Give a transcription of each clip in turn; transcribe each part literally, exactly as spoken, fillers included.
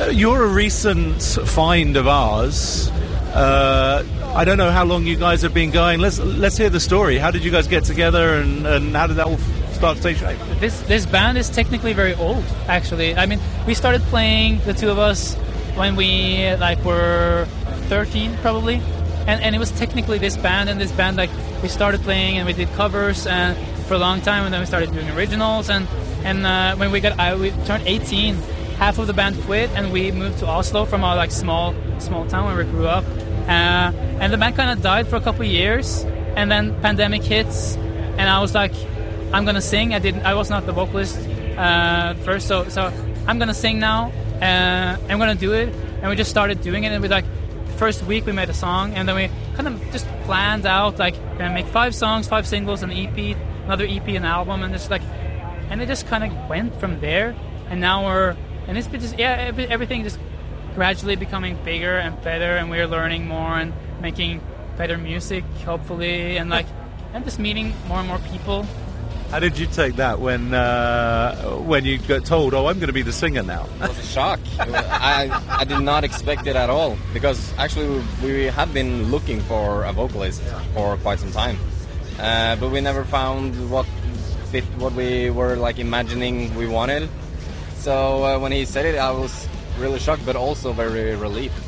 you're a recent find of ours. Uh, I don't know how long you guys have been going. Let's let's hear the story. How did you guys get together, and, and how did that all start to take shape? This this band is technically very old, actually. I mean, we started playing, the two of us, when we like were thirteen, probably. And and it was technically this band, and this band, like, we started playing and we did covers and for a long time, and then we started doing originals. And and uh, when we got uh, we turned eighteen, half of the band quit, and we moved to Oslo from our like small small town where we grew up. Uh, and the band kind of died for a couple of years, and then pandemic hits, and I was like, I'm gonna sing. I didn't. I was not the vocalist uh, first, so so I'm gonna sing now. Uh, I'm gonna do it, and we just started doing it, and we like. First week we made a song, and then we kind of just planned out like we're gonna make five songs, five singles, an E P, another E P, an album, and just like, and it just kind of went from there. And now we're, and it's been just yeah, every, everything just gradually becoming bigger and better, and we're learning more and making better music, hopefully, and like, and just meeting more and more people. How did you take that when uh, when you got told, oh, I'm going to be the singer now? It was a shock. I I did not expect it at all, because actually we have been looking for a vocalist for quite some time, uh, but we never found what fit what we were like imagining we wanted. So uh, when he said it, I was really shocked, but also very relieved.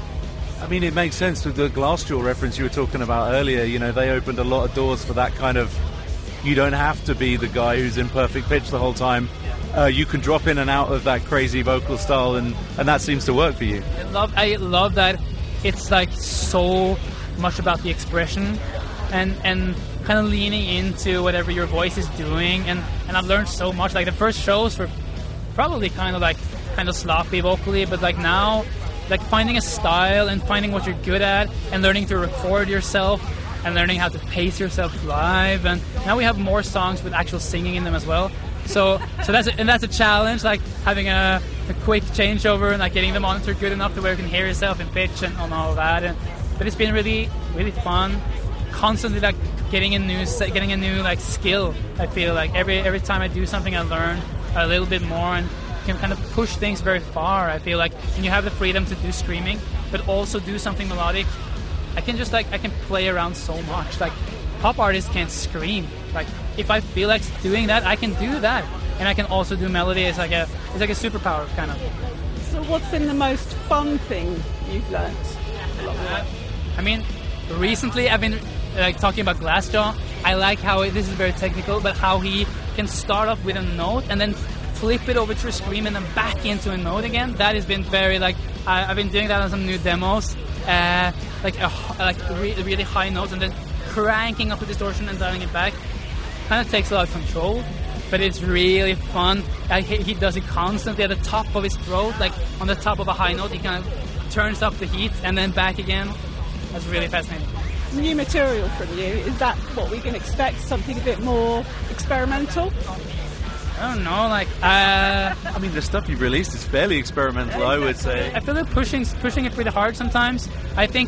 I mean, it makes sense with the Glassjaw reference you were talking about earlier. You know, they opened a lot of doors for that kind of. You don't have to be the guy who's in perfect pitch the whole time. Uh, you can drop in and out of that crazy vocal style, and, and that seems to work for you. I love, I love that it's like so much about the expression and and kind of leaning into whatever your voice is doing. And, and I've learned so much. Like the first shows were probably kind of like kind of sloppy vocally, but like now, like finding a style and finding what you're good at and learning to record yourself. And learning how to pace yourself live, and now we have more songs with actual singing in them as well. So, so that's a, and that's a challenge, like having a, a quick changeover and like getting the monitor good enough to where you can hear yourself in pitch and on all that. And but it's been really, really fun. Constantly like getting a new, getting a new like skill. I feel like every every time I do something, I learn a little bit more and can kind of push things very far. I feel like when you have the freedom to do screaming, but also do something melodic. I can just like I can play around so much. Like pop artists can't scream. Like if I feel like doing that, I can do that, and I can also do melody. It's like a it's like a superpower kind of. So what's been the most fun thing you've learned? Uh, I mean, recently I've been like talking about Glassjaw. I like how it, this is very technical, but how he can start off with a note and then flip it over to a scream and then back into a note again. That has been very like I, I've been doing that on some new demos. Uh, like a, like re- really high notes and then cranking up the distortion and dialing it back. Kind of takes a lot of control, but it's really fun. Like he, he does it constantly at the top of his throat, like on the top of a high note. He kind of turns up the heat and then back again. That's really fascinating. New material from you, is that what we can expect? Something a bit more experimental? I don't know, like, uh... I mean, the stuff you've released is fairly experimental, I would say. I feel like pushing pushing it pretty hard sometimes. I think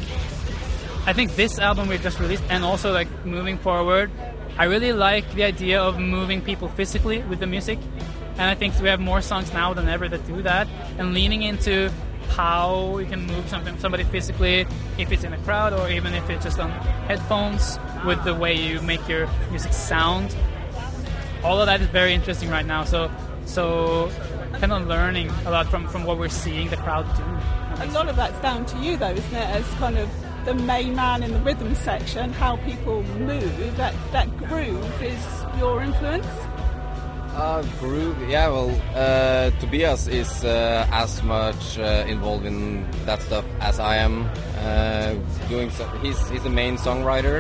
I think this album we've just released, and also, like, moving forward, I really like the idea of moving people physically with the music. And I think we have more songs now than ever that do that. And leaning into how you can move something, somebody physically, if it's in a crowd or even if it's just on headphones, with the way you make your music sound. All of that is very interesting right now, so so kind of learning a lot from, from what we're seeing the crowd do. A lot of that's down to you though, isn't it, as kind of the main man in the rhythm section, how people move, that, that groove is your influence? Uh, groove, yeah, well, uh, Tobias is uh, as much uh, involved in that stuff as I am. Uh, doing so, he's, he's the main songwriter.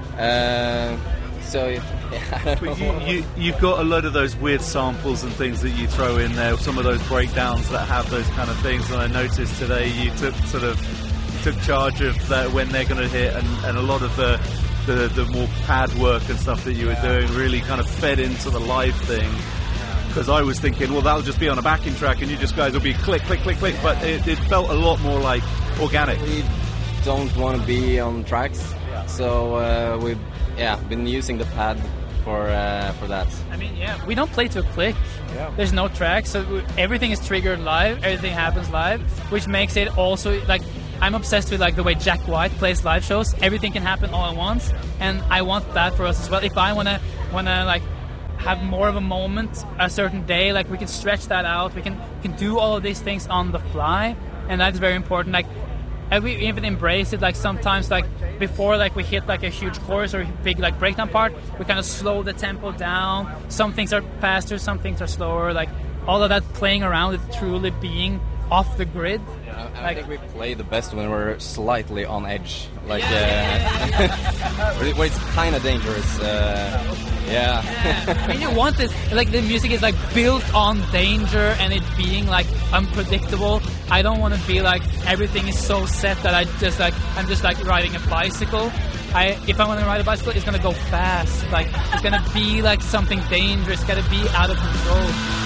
Uh, So yeah, I don't know. You, you, you've got a lot of those weird samples and things that you throw in there. Some of those breakdowns that have those kind of things. And I noticed today you took sort of took charge of that when they're going to hit, and, and a lot of the, the the more pad work and stuff that you were doing really kind of fed into the live thing. Because I was thinking, well, that'll just be on a backing track, and you just guys will be click, click, click, click. But it, it felt a lot more like organic. We don't want to be on tracks, so uh, we've yeah been using the pad for uh, for that. I mean, yeah, we don't play to a click. Yeah. There's no track, so we, everything is triggered live. Everything happens live, which makes it also like I'm obsessed with like the way Jack White plays live shows. Everything can happen all at once, and I want that for us as well. If I wanna wanna like have more of a moment a certain day, like we can stretch that out. We can can do all of these things on the fly, and that's very important. Like. And we even embrace it, like sometimes like before like we hit like a huge chorus or a big like breakdown part, we kind of slow the tempo down. Some things are faster, some things are slower, like all of that playing around with truly being off the grid. Yeah, I like, think we play the best when we're slightly on edge, like yeah. uh, where it's kind of dangerous. Uh, yeah. yeah. I mean, you want it, like the music is like built on danger and it being like unpredictable. I don't want to be like everything is so set that I just like I'm just like riding a bicycle. I if I want to ride a bicycle, it's gonna go fast. Like it's gonna be like something dangerous. It's gonna be out of control.